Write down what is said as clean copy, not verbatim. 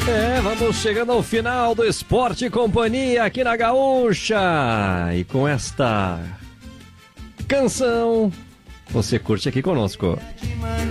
Vamos chegando ao final do Esporte e Companhia aqui na Gaúcha. E com esta canção, você curte aqui conosco.